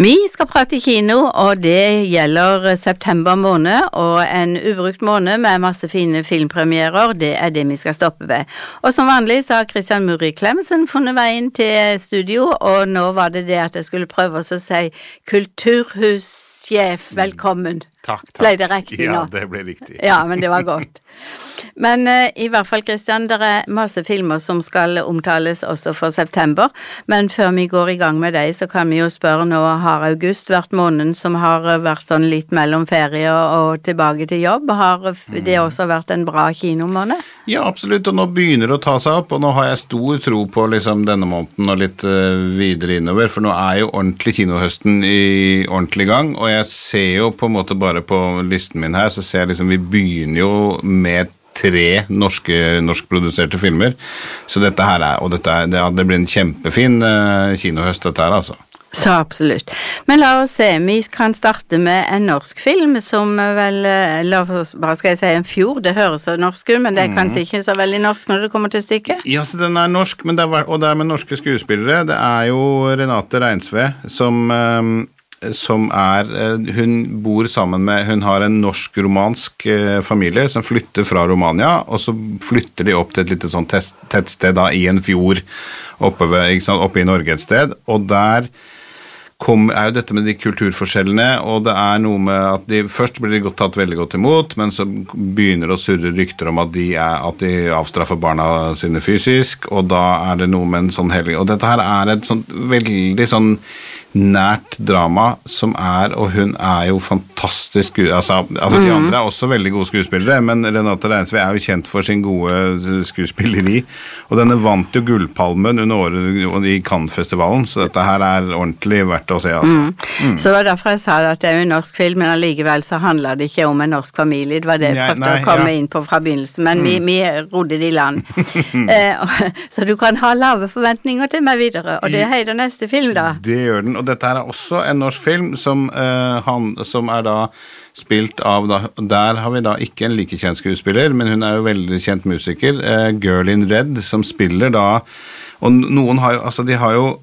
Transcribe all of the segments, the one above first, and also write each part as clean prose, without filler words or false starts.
Vi skal prate kino, og det gjelder september måned, og en ubrukt måned med masse fine filmpremierer, det det vi skal stoppe ved. Og som vanlig så har Christian Muri Clemmensen funnet veien til studio, og nå var det at jeg skulle prøve å si kulturhussjef, velkommen. Takk. Ble det riktig nå? Ja, det ble riktig. Ja, men det var godt. Men i hvert fall, Christian, det masse filmer som skal omtales også for september, men før vi går i gang med deg, så kan vi jo spørre, nå har august vært måneden som har vært sånn litt mellom ferie og tilbake til jobb. Har det også vært en bra kinomåned? Ja, absolutt, og nå begynner det å ta seg opp, og nå har jeg stor tro på liksom denne måneden og litt videre innover, for nå jo ordentlig kinohøsten i ordentlig gang, og jeg ser jo på en måte bare på listen min her, så ser jeg liksom, vi begynner jo med 3 norskproduserte filmer, så dette her det blir en kjempefin kinohøst dette her, altså. Så absolutt. Men la oss se, vi kan starte med en norsk film som vel, bare skal jeg si en fjord, det høres så norsk ut, men det kanskje ikke så veldig norsk når det kommer til stykket? Ja, så den norsk, men og det med norske skuespillere, det jo Renate Reinsve som hun bor sammen med, hun har en norsk-romansk familie som flytter fra Romania, og så flytter de opp til et lite sånn tettsted da, i en fjord oppe i Norge et sted, og der jo dette med de kulturforskjellene, og det noe med at først blir de tatt veldig godt imot, men så begynner det å surre rykter om at de avstraffer barna sine fysisk, og da det noe med en sånn hellig, og dette her et sånt veldig sånn nært drama som og hun jo fantastisk, altså de andre også veldig gode skuespillere, men Renate Reinsve jo kjent for sin gode skuespilleri, og denne vant jo Gullpalmen under året i Cannes-festivalen, så dette her ordentlig verdt å se, altså. Så det var derfor jeg sa at det jo en norsk film, men allikevel så handler det ikke om en norsk familie, det var det jeg prøvde å komme inn på fra begynnelsen, men vi rodde det i land. Så du kan ha lave forventninger til meg videre, og det heter neste film da. Det gjør den, og dette også en norsk film som da spilt av, der har vi da ikke en like kjent skuespiller, men hun jo veldig kjent musiker, Girl in Red, som spiller da, og noen har jo, altså de har jo,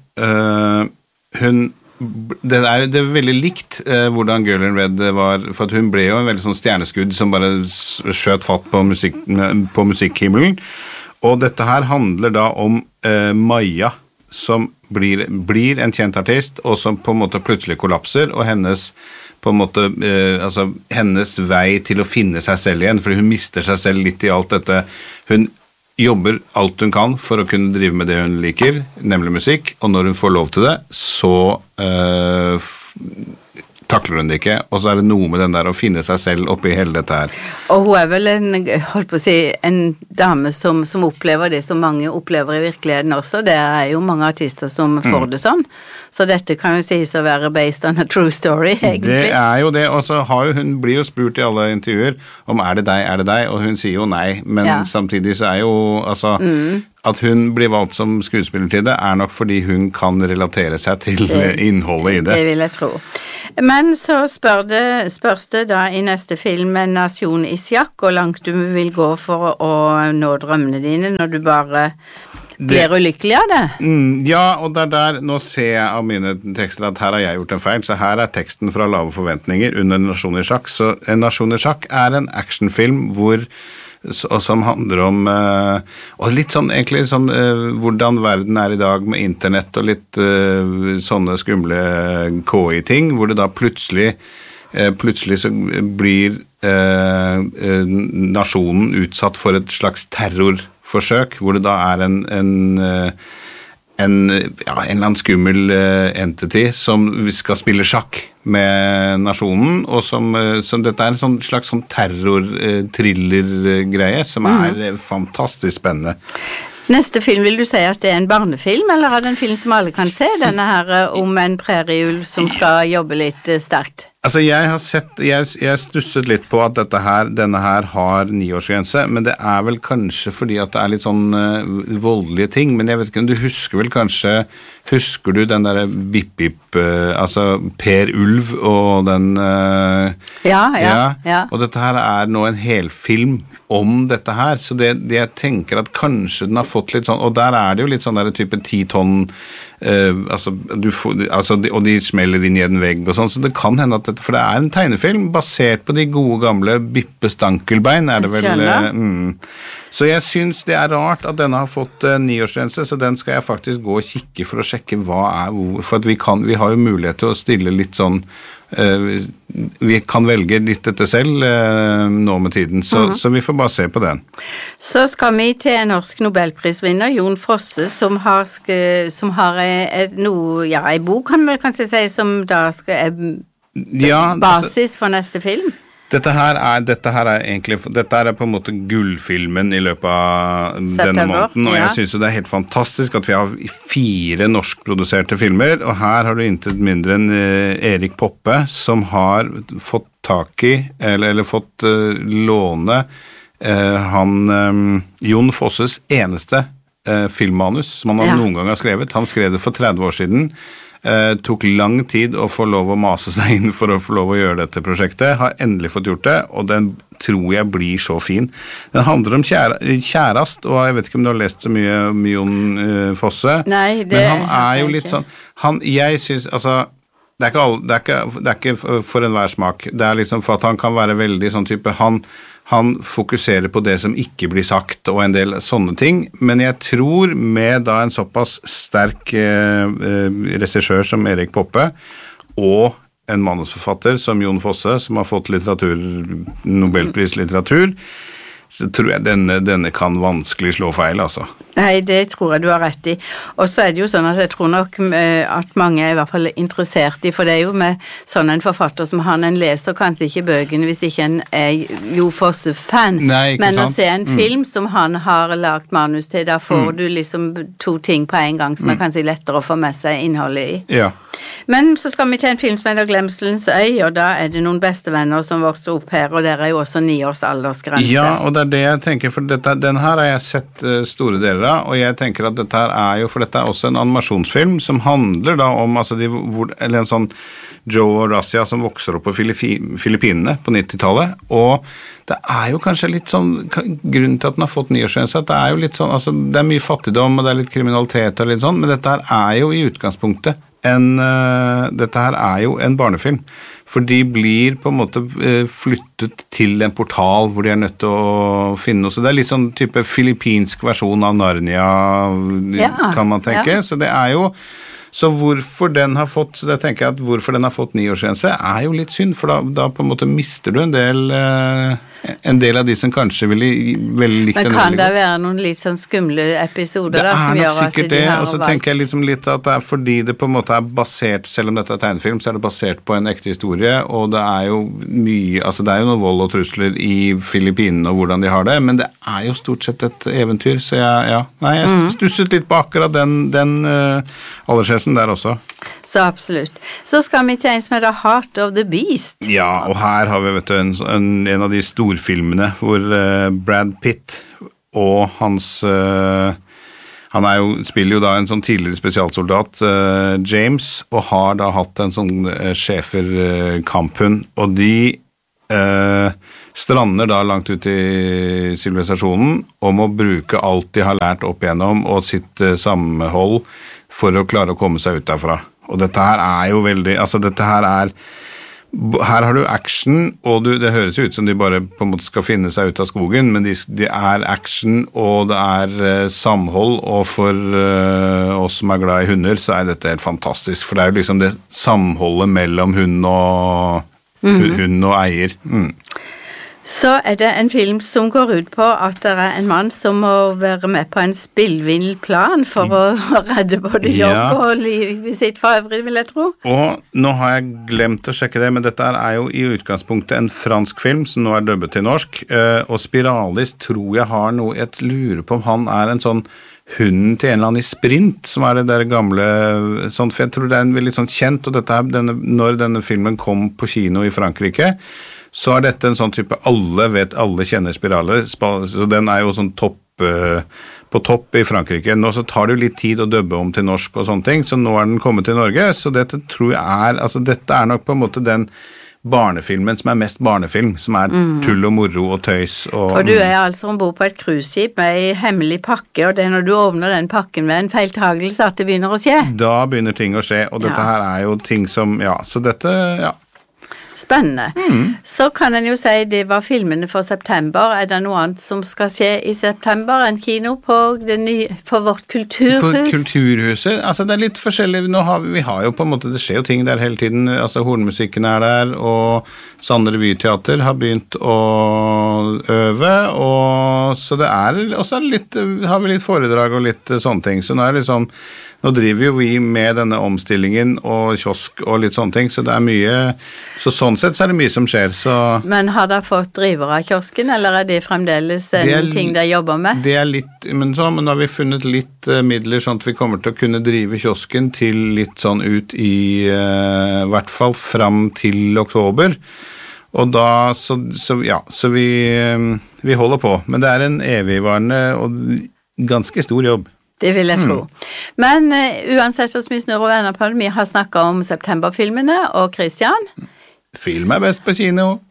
det veldig likt hvordan Girl in Red var, for at hun ble jo en veldig sånn stjerneskudd som bare skjøt fatt på musikkhimmelen, og dette her handler da om Maja, som blir en kjent artist, og som på en måte plutselig kollapser, og hennes vei til å finne seg selv igjen, fordi hun mister seg selv litt i alt dette. Hun jobber alt hun kan for å kunne drive med det hun liker, nemlig musikk, og når hun får lov til det, så takler hun det ikke, og så det noe med den der å finne seg selv oppi hele dette her. Og hun vel en dame som opplever det som mange opplever i virkeligheten også, det jo mange artister som får det sånn, så dette kan jo sies å være based on a true story, egentlig. Det jo det, og så hun blir jo spurt i alle intervjuer om det deg, og hun sier jo nei, men samtidig så jo, altså, at hun blir valgt som skuespiller til det, nok fordi hun kan relatere seg til innholdet i det. Det vil jeg tro. Men så spørs det da i neste film en nasjon i sjakk, hvor langt du vil gå for å nå drømmene dine når du bare blir ulykkelig av det. Ja, og der, nå ser jeg av mine tekster at her har jeg gjort en feil, så her teksten fra Lave forventninger under Nasjon i sjakk. Så en Nasjon i sjakk en actionfilm som handler om og litt sånn egentlig sånn hvordan verden i dag med internett og litt sånne skumle KI-ting, hvor det da plutselig så blir nasjonen utsatt for et slags terrorforsøk, hvor det da en eller annen skummel entity som skal spille sjakk med nasjonen, og som dette en slags terror-thriller-greie, som fantastisk spennende. Neste film, vil du si at det en barnefilm, eller det en film som alle kan se, denne her om en prærieulv som skal jobbe litt sterkt? Altså, jeg stusset litt på at denne her har 9-årsgrense, men det vel kanskje fordi at det litt sånn voldelige ting, men jeg vet ikke om du husker vel kanskje Husker du den der Bip-Bip, altså Per Ulv og den... Ja. Og dette her er nå en helfilm om dette her, så det jeg tenker at kanskje den har fått litt sånn, og der er det jo litt sånn der type 10 tonn, og de smeller inn i en vegg og sånn, så det kan hende at dette, for det er en tegnefilm basert på de gode gamle Bippe Stankelbein, er det vel... Så jeg synes det er rart at denne har fått 9-årsgrense, så den skal jeg faktisk gå og kikke for å sjekke hva er hvor, for at vi har jo mulighet til å stille litt sånn, vi kan velge litt dette selv nå med tiden, så vi får bare se på den. Så skal vi til en norsk Nobelprisvinner, Jon Fosse, som har en bok, kan man kanskje si, som da er basis for neste film. Dette her er på en måte gullfilmen i løpet av denne måneden, og jeg synes jo det er helt fantastisk at vi har 4 norskproduserte filmer, og her har du intet mindre enn Erik Poppe, som har fått tak i, eller fått låne Jon Fosses eneste filmmanus som han noen gang har skrevet. Han skrev det for 30 år siden, tok lang tid å få lov å mase seg inn for å få lov å gjøre dette prosjektet, har endelig fått gjort det, og den tror jeg blir så fin. Den handler om kjærast, og jeg vet ikke om du har lest så mye om Jon Fosse, Nei, men han er jo litt sånn, jeg synes, altså, det er ikke for enhver smak, det er liksom for at han kan være veldig sånn type, han fokuserer på det som ikke blir sagt, og en del sånne ting, men jeg tror med da en såpass sterk regissør som Erik Poppe, og en manusforfatter som Jon Fosse, som har fått Nobelpris litteratur, så tror jeg denne kan vanskelig slå feil, altså. Nei, det tror jeg du har rett i. Og så er det jo sånn at jeg tror nok at mange er i hvert fall interessert i, for det er jo med sånn en forfatter som han, en leser kanskje ikke bøkene hvis ikke en er Jo Fosse-fan, men å se en film som han har lagt manus til, da får du liksom 2 ting på en gang som er kanskje lettere å få med seg innholdet i. Ja. Men så skal vi til en film som heter Glemselens øy, og da er det noen bestevenner som vokste opp her, og der er jo også 9 års aldersgrense. Ja, og det er det jeg tenker, for den her har jeg sett store deler av, og jeg tenker at dette her er jo, for dette er også en animasjonsfilm som handler da om, altså eller en sånn Joe og Razia som vokser opp på Filippinene på 90-tallet, og det er jo kanskje litt sånn, grunnen til at den har fått 9-årsgrense, at det er jo litt sånn, altså det er mye fattigdom, og det er litt kriminalitet og litt sånn, men dette her er jo i utgangspunktet dette her er jo en barnefilm, for de blir på en måte flyttet til en portal hvor de er nødt til å finne noe, så det er litt sånn type filippinsk versjon av Narnia, kan man tenke, så det er jo, så hvorfor den har fått, så det tenker jeg at hvorfor den har fått 9-årsgrense er jo litt synd, for da på en måte mister du en del av de som kanskje ville likt den. Men kan det være noen litt sånn skumle episoder da, som gjør at de har valgt? Det er nok sikkert det, og så tenker jeg liksom litt at det er fordi det på en måte er basert, selv om dette er tegnefilm, så er det basert på en ekte historie, og det er jo mye, altså det er jo noe vold og trusler i Filippinene og hvordan de har det, men det er jo stort sett et eventyr, så jeg stusset litt på akkurat den aldersgrensen der også. Så absolutt. Så skal vi til en som heter Heart of the Beast. Ja, og her har vi en av de storfilmene hvor Brad Pitt og hans han spiller jo da en sånn tidligere spesialsoldat, James, og har da hatt en sånn schäfer-kamphund, og de strander da langt ut i sivilisasjonen og må bruke alt de har lært opp igjennom og sitt samhold for å klare å komme seg ut derfra. Og dette her er jo veldig, altså dette her har du action, og det høres ut som de bare på en måte skal finne seg ut av skogen, men de er action, og det er samhold, og for oss som er glad i hunder, så er dette helt fantastisk, for det er jo liksom det samholdet mellom hund og eier. Så er det en film som går ut på at det er en mann som må være med på en spillvill plan for å redde både jobb og livet sitt for øvrig, vil jeg tro. Og nå har jeg glemt å sjekke det, men dette er jo i utgangspunktet en fransk film som nå er dubbet til norsk, og Spiralis tror jeg har noe, jeg lurer på om han er en sånn hunden til en eller annen i Sprint, som er det der gamle, sånn, for jeg tror det er en veldig sånn kjent, og når denne filmen kom på kino i Frankrike, så er dette en sånn type, alle kjenner Spiraler, så den er jo sånn topp på topp i Frankrike. Nå så tar det jo litt tid å dubbe om til norsk og sånne ting, så nå er den kommet til Norge, så dette tror jeg altså dette er nok på en måte den barnefilmen som er mest barnefilm, som er tull og moro og tøys. Og du er altså ombord på et cruiseskip med en hemmelig pakke, og det er når du åpner den pakken med en feiltagelse at det begynner å skje. Da begynner ting å skje, og dette her er jo ting som, så dette, Spennende. Så kan en jo si det var filmene for september. Er det noe annet som skal skje i september? En kino på vårt kulturhus? På kulturhuset? Altså det er litt forskjellig. Vi har jo på en måte, det skjer jo ting der hele tiden. Altså hornmusikken er der, og Sande Revyteater har begynt å øve, og så det er, og så har vi litt foredrag og litt sånne ting. Så nå driver jo vi med denne omstillingen og kiosk og litt sånne ting, så det er mye, så sånn sett så er det mye som skjer, så... Men har dere fått driver av kiosken, eller er det fremdeles en ting dere jobber med? Det er litt, men nå har vi funnet litt midler sånn at vi kommer til å kunne drive kiosken til litt sånn ut i hvert fall fram til oktober, og da, så vi holder på, men det er en evigvarende og ganske stor jobb. Det vil jeg tro. Men uansett så vi snurrer og vender på det, vi har snakket om septemberfilmene, og Christian? Film er best på kino.